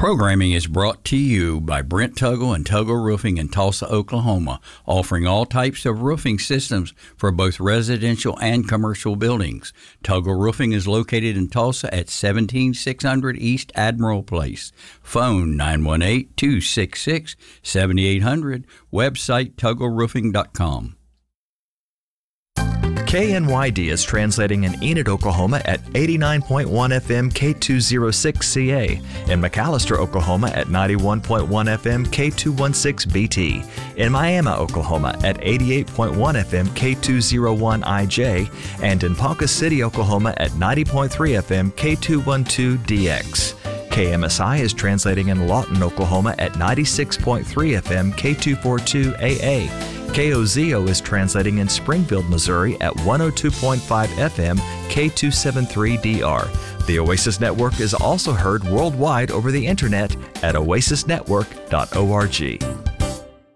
Programming is brought to you by Brent Tuggle and Tuggle Roofing in Tulsa, Oklahoma, offering all types of roofing systems for both residential and commercial buildings. Tuggle Roofing is located in Tulsa at 17600 East Admiral Place. Phone 918-266-7800. Website tuggleroofing.com. KNYD is translating in Enid, Oklahoma at 89.1 FM K206CA, in McAllister, Oklahoma at 91.1 FM K216BT, in Miami, Oklahoma at 88.1 FM K201IJ, and in Ponca City, Oklahoma at 90.3 FM K212DX. KMSI is translating in Lawton, Oklahoma at 96.3 FM K242AA. KOZO is translating in Springfield, Missouri at 102.5 FM K273DR. The Oasis Network is also heard worldwide over the internet at oasisnetwork.org.